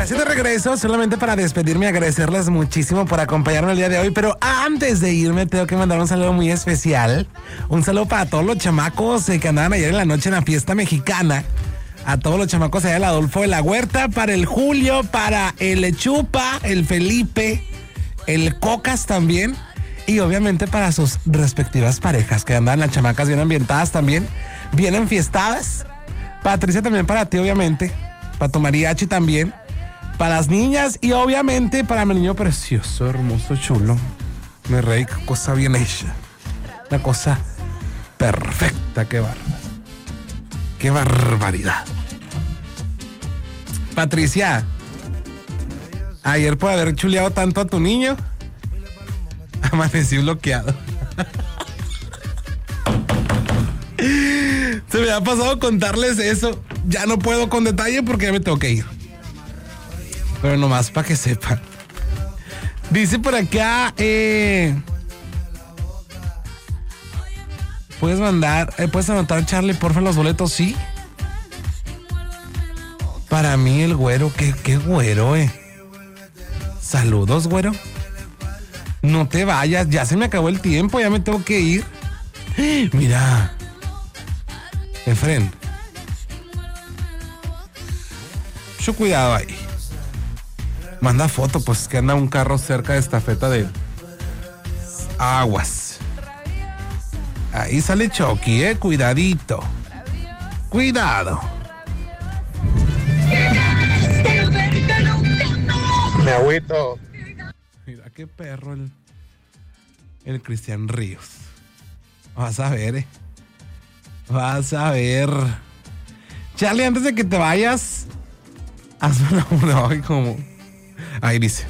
Casi de regreso, solamente para despedirme y agradecerles muchísimo por acompañarme el día de hoy. Pero antes de irme, tengo que mandar un saludo muy especial. Un saludo para todos los chamacos que andaban ayer en la noche en la fiesta mexicana. A todos los chamacos allá del Adolfo de la Huerta, para el Julio, para el Chupa, el Felipe, el Cocas también. Y obviamente para sus respectivas parejas, que andan las chamacas bien ambientadas también, bien enfiestadas. Patricia también para ti, obviamente. Para tu mariachi también. Para las niñas y obviamente para mi niño precioso, hermoso, chulo. Mi rey, qué cosa bien hecha. Una cosa perfecta, qué bárbaro. Qué barbaridad. Patricia, ayer por haber chuleado tanto a tu niño, amanecí bloqueado. Se me ha pasado contarles eso. Ya no puedo con detalle porque ya me tengo que ir. Pero nomás para que sepan. Dice por acá, puedes anotar, Charlie, porfa, los boletos, ¿sí? Para mí el güero, qué güero, Saludos, güero. No te vayas, ya se me acabó el tiempo, ya me tengo que ir. Mira. Efren. Mucho cuidado ahí. Manda foto, pues que anda un carro cerca de estafeta de aguas. Ahí sale Chucky, cuidadito. Cuidado. Me agüito. Mira qué perro el Cristian Ríos. Vas a ver, Vas a ver. Charlie, antes de que te vayas, hazme una hoy como. Ahí dice.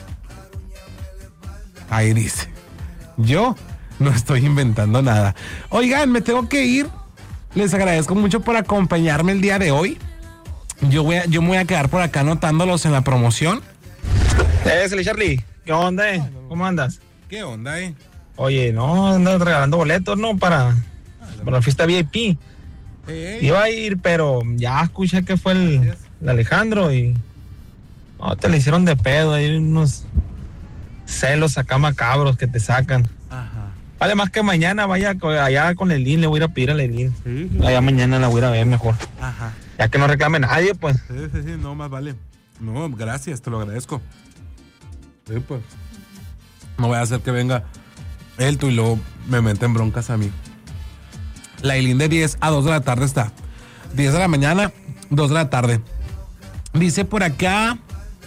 Yo no estoy inventando nada. Oigan, me tengo que ir. Les agradezco mucho por acompañarme el día de hoy. Yo me voy a quedar por acá anotándolos en la promoción. Charlie, ¿qué onda, ¿Cómo andas? ¿Qué onda, Oye, no, andas regalando boletos, ¿no? Para la fiesta VIP. Iba a ir, pero ya escuché que fue el Alejandro y... No, te le hicieron de pedo, hay unos celos acá macabros que te sacan. Ajá. Vale, más que mañana vaya allá con el Lin, le voy a ir a pedir a Lin. Sí. Allá mañana la voy a ir a ver mejor. Ajá. Ya que no reclame nadie, pues. Sí, no, más vale. No, gracias, te lo agradezco. Sí, pues. No voy a hacer que venga él, tú y luego me meten broncas a mí. La Ilín de 10 a 2 de la tarde está. 10 de la mañana, 2 de la tarde. Dice por acá...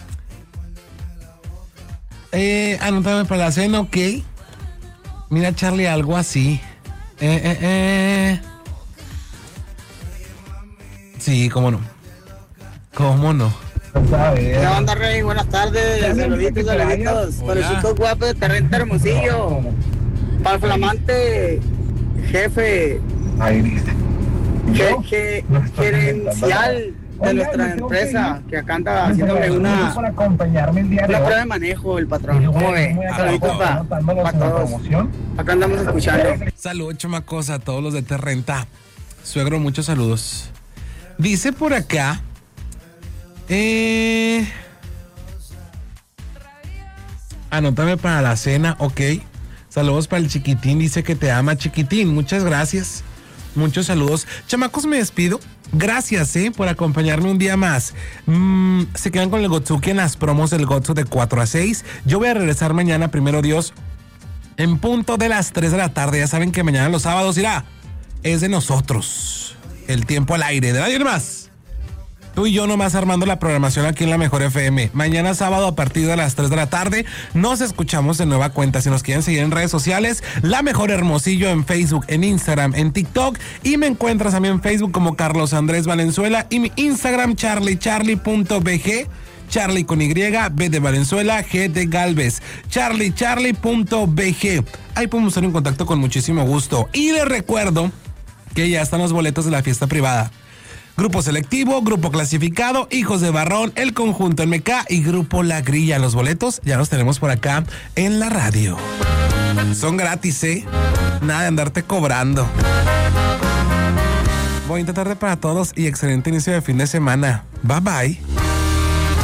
anótame para la cena, ok. Mira, Charlie, algo así. Sí, cómo no. ¿Cómo no? ¿Qué onda, Rey? Buenas tardes. Saluditos. Por el chico guapo de Terrenta Hermosillo. Para el flamante jefe gerencial de nuestra empresa, que acá anda haciéndole una prueba de manejo, el patrón. ¿Cómo ve? Saluditos para todos. Acá andamos escuchando. Saludos, chamacos, a todos los de Terrenta. Suegro, muchos saludos. Dice por acá... anótame para la cena, ok. Saludos para el Chiquitín, dice que te ama, Chiquitín. Muchas gracias. Muchos saludos. Chamacos, me despido. Gracias, por acompañarme un día más. Se quedan con el Gotsuki en las promos del Gotsu de 4 a 6. Yo voy a regresar mañana, primero Dios, en punto de las 3 de la tarde. Ya saben que mañana los sábados es de nosotros. El tiempo al aire, de nadie más. Tú y yo nomás armando la programación aquí en la Mejor FM. Mañana sábado a partir de las 3 de la tarde nos escuchamos de nueva cuenta. Si nos quieren seguir en redes sociales, La Mejor Hermosillo en Facebook, en Instagram, en TikTok. Y me encuentras a mí en Facebook como Carlos Andrés Valenzuela. Y mi Instagram, charlie.bg. Charlie con Y, B de Valenzuela, G de Galvez. charlie.bg. Ahí podemos estar en contacto con muchísimo gusto. Y les recuerdo que ya están los boletos de la fiesta privada. Grupo Selectivo, Grupo Clasificado, Hijos de Barrón, El Conjunto MK y Grupo La Grilla. Los boletos ya los tenemos por acá en la radio. Son gratis, nada de andarte cobrando. Bonita tarde para todos y excelente inicio de fin de semana. Bye bye.